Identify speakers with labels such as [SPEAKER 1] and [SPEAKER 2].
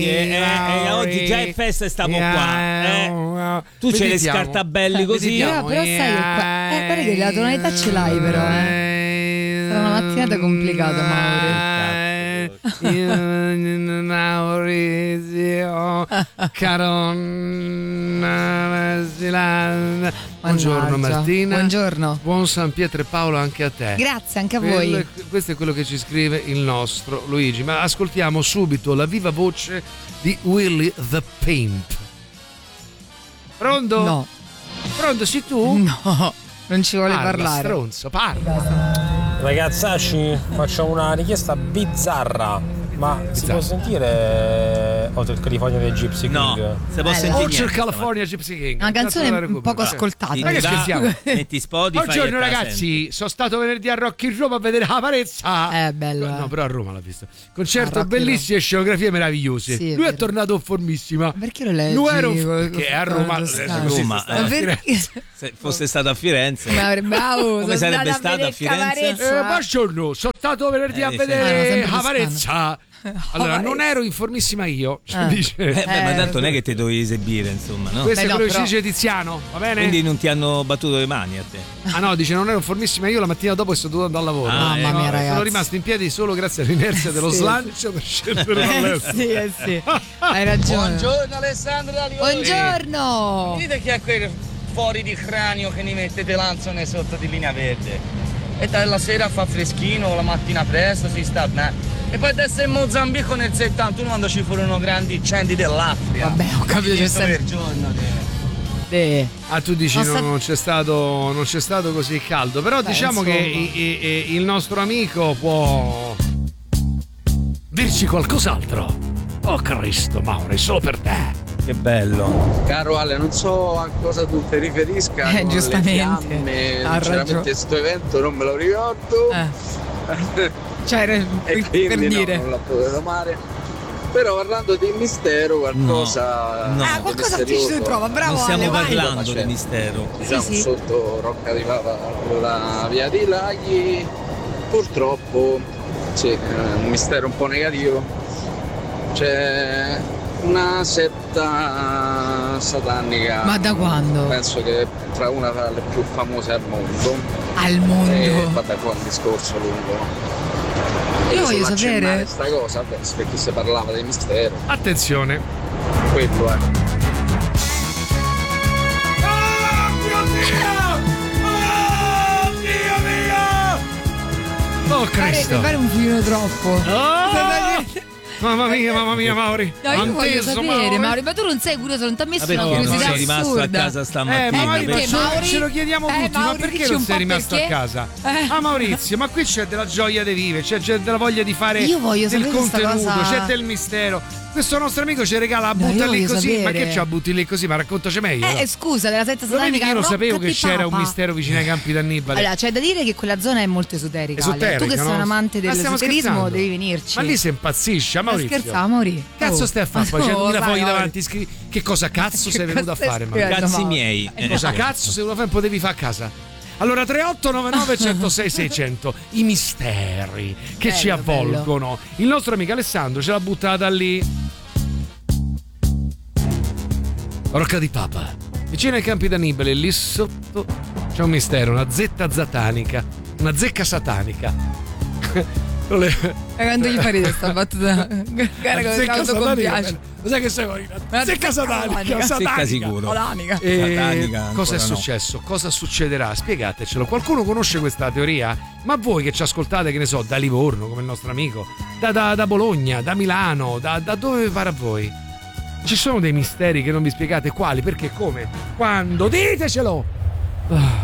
[SPEAKER 1] oggi già è festa e stiamo qua. Tu ce le scartabelli così.
[SPEAKER 2] Però sai che guarda che la tonalità ce l'hai però. Sarà una mattinata complicata,
[SPEAKER 3] Maurizio buongiorno Martina.
[SPEAKER 2] Buongiorno.
[SPEAKER 3] Buon San Pietro e Paolo anche a te.
[SPEAKER 2] Grazie, anche a voi.
[SPEAKER 3] Questo è quello che ci scrive il nostro Luigi. Ma ascoltiamo subito la viva voce di Willy the Pimp. Pronto?
[SPEAKER 2] No.
[SPEAKER 3] Pronto, sei tu?
[SPEAKER 2] No, non ci vuole
[SPEAKER 3] Parla,
[SPEAKER 2] parlare.
[SPEAKER 3] stronzo, parla.
[SPEAKER 4] Ragazzacci, facciamo una richiesta bizzarra. Ma si può sentire Hotel California dei Gypsy King?
[SPEAKER 1] No, si può sentire
[SPEAKER 3] Hotel California Gypsy King.
[SPEAKER 2] Una canzone poco ascoltata.
[SPEAKER 3] Ma che scherziamo?
[SPEAKER 1] Metti Spotify.
[SPEAKER 3] Buongiorno ragazzi, sono stato venerdì a Rock in Roma a vedere la Parezza.
[SPEAKER 2] Bello.
[SPEAKER 3] No, però a Roma l'ha visto. Concerto
[SPEAKER 2] A Rock in
[SPEAKER 3] bellissimo e scenografie meravigliose.
[SPEAKER 2] Sì, è
[SPEAKER 3] Lui è
[SPEAKER 2] vero.
[SPEAKER 3] tornato in formissima.
[SPEAKER 2] Perché lo leggi?
[SPEAKER 3] Perché a Roma.
[SPEAKER 1] Roma, se fosse stato a Firenze, come sarebbe stato a Firenze?
[SPEAKER 3] Buongiorno, sono stato venerdì a vedere la Parezza. Allora, non ero informissima io, dice.
[SPEAKER 1] ma tanto non è che ti dovevi esibire, insomma, no?
[SPEAKER 3] Questo è quello che
[SPEAKER 2] però...
[SPEAKER 3] ci dice Tiziano, va bene?
[SPEAKER 1] Quindi non ti hanno battuto le mani a te.
[SPEAKER 3] Ah no, dice non ero informissima io, la mattina dopo sto dovuto andare al lavoro.
[SPEAKER 2] Mamma mia, ragazzi.
[SPEAKER 3] Sono rimasto in piedi solo grazie all'inerzia dello slancio per scendere dal letto.
[SPEAKER 2] Sì. Hai ragione.
[SPEAKER 5] Buongiorno Alessandro da Livorno.
[SPEAKER 2] Buongiorno.
[SPEAKER 5] Dite chi è quel fuori di cranio che ne mettete lanzone sotto di linea verde. E la sera fa freschino, la mattina presto si sta bene. E poi adesso in Mozambico nel 71 quando ci furono grandi incendi dell'Africa.
[SPEAKER 2] Vabbè, ho capito, c'è sempre
[SPEAKER 5] per giorno.
[SPEAKER 3] Ah, tu dici non c'è stato così caldo, però diciamo
[SPEAKER 2] insomma,
[SPEAKER 3] che il nostro amico può dirci qualcos'altro. Oh Cristo, Mauro, solo per te.
[SPEAKER 1] Che bello.
[SPEAKER 6] Caro Ale, non so a cosa tu ti riferisca con
[SPEAKER 2] giustamente.
[SPEAKER 6] le fiamme,
[SPEAKER 2] Ha
[SPEAKER 6] sinceramente
[SPEAKER 2] ragione.
[SPEAKER 6] questo evento non me lo ricordo
[SPEAKER 2] Cioè,
[SPEAKER 6] e
[SPEAKER 2] per
[SPEAKER 6] quindi
[SPEAKER 2] dire.
[SPEAKER 6] non l'ho potuto amare. Però parlando di mistero, qualcosa
[SPEAKER 1] No.
[SPEAKER 2] Ah, qualcosa ti
[SPEAKER 6] misterioso,
[SPEAKER 2] ci trova, bravo.
[SPEAKER 1] Non stiamo
[SPEAKER 2] Ale, vai.
[SPEAKER 1] parlando di mistero.
[SPEAKER 6] diciamo
[SPEAKER 2] sì.
[SPEAKER 6] sotto Rocca di Papa la via dei Laghi, purtroppo sì, un mistero un po' negativo. C'è una setta satanica.
[SPEAKER 2] Ma da quando?
[SPEAKER 6] Penso che tra una tra le più famose al mondo.
[SPEAKER 2] Al mondo.
[SPEAKER 6] Vabbè, poi un discorso lungo.
[SPEAKER 2] Io voglio sapere.
[SPEAKER 6] Questa cosa, perché si parlava di mistero.
[SPEAKER 3] Attenzione.
[SPEAKER 6] Quello è.
[SPEAKER 3] Oh Cristo.
[SPEAKER 2] Fare un filino troppo.
[SPEAKER 3] Mamma mia, Mauri.
[SPEAKER 2] No, io voglio
[SPEAKER 3] Anteso,
[SPEAKER 2] sapere, Mauri, ma tu non sei curioso, non ti ha messo
[SPEAKER 1] Ma
[SPEAKER 2] una
[SPEAKER 1] perché non
[SPEAKER 2] curiosità
[SPEAKER 1] sei rimasto a
[SPEAKER 2] assurda.
[SPEAKER 1] casa stamattina?
[SPEAKER 3] ma Mauri,
[SPEAKER 2] perché Mauri?
[SPEAKER 3] ce lo chiediamo tutti, ma
[SPEAKER 2] Mauri,
[SPEAKER 3] perché
[SPEAKER 2] dici
[SPEAKER 3] non
[SPEAKER 2] un
[SPEAKER 3] sei
[SPEAKER 2] po'
[SPEAKER 3] rimasto
[SPEAKER 2] perché?
[SPEAKER 3] a casa? Ah Maurizio, ma qui c'è della gioia di vivere, c'è della voglia di fare
[SPEAKER 2] Io voglio
[SPEAKER 3] del
[SPEAKER 2] sapere questa
[SPEAKER 3] contenuto,
[SPEAKER 2] cosa.
[SPEAKER 3] c'è del mistero. Questo nostro amico ci regala,
[SPEAKER 2] No,
[SPEAKER 3] butta
[SPEAKER 2] io
[SPEAKER 3] lì
[SPEAKER 2] voglio
[SPEAKER 3] così, ma
[SPEAKER 2] sapere.
[SPEAKER 3] che c'ha butti lì così, ma raccontaci meglio.
[SPEAKER 2] Scusa, della setta
[SPEAKER 3] Lo vedi
[SPEAKER 2] satanica.
[SPEAKER 3] che io lo
[SPEAKER 2] Rocca
[SPEAKER 3] sapevo che
[SPEAKER 2] di
[SPEAKER 3] c'era un
[SPEAKER 2] Papa.
[SPEAKER 3] mistero vicino ai campi d'Annibale.
[SPEAKER 2] Allora, c'è da dire che quella zona è molto esoterica. Ale.
[SPEAKER 3] Esoterica,
[SPEAKER 2] Tu che sei
[SPEAKER 3] no?
[SPEAKER 2] un amante
[SPEAKER 3] Ma stiamo
[SPEAKER 2] dell'esoterismo
[SPEAKER 3] scherzando?
[SPEAKER 2] devi venirci.
[SPEAKER 3] Ma lì si impazzisce,
[SPEAKER 2] Ma
[SPEAKER 3] Maurizio.
[SPEAKER 2] scherzavo, Mauri.
[SPEAKER 3] Cazzo stai a fare? Poi c'è 2000 fogli
[SPEAKER 2] vai,
[SPEAKER 3] davanti, scrivi che cosa cazzo sei venuto a fare, Maurizio?
[SPEAKER 2] spiegando,
[SPEAKER 1] Cazzi
[SPEAKER 2] Mauri?
[SPEAKER 1] miei.
[SPEAKER 3] Cosa cazzo sei venuto a fare? Potevi fare a casa. Allora 3899 106 600 i misteri che
[SPEAKER 2] Bello,
[SPEAKER 3] ci avvolgono. Il nostro amico Alessandro ce l'ha buttata lì. Rocca di Papa. Vicino ai campi d'Annibale, lì sotto c'è un mistero, una zetta satanica, una zecca satanica.
[SPEAKER 2] Quando gli fai questa battuta? Guarda come
[SPEAKER 3] Zecca
[SPEAKER 2] tanto
[SPEAKER 3] satanica,
[SPEAKER 2] compiace.
[SPEAKER 3] Cos'è che sei?
[SPEAKER 2] Una
[SPEAKER 3] Zecca satanica,
[SPEAKER 1] Secca sicuro.
[SPEAKER 2] Satanica.
[SPEAKER 1] Satanica, ancora
[SPEAKER 3] Cosa è
[SPEAKER 1] no.
[SPEAKER 3] successo? Cosa succederà? Spiegatecelo. Qualcuno conosce questa teoria? Ma voi che ci ascoltate, che ne so, da Livorno, come il nostro amico, da Bologna, da Milano, da dove vi pare a voi? Ci sono dei misteri che non vi spiegate? Quali? Perché? Come? Quando? Ditecelo!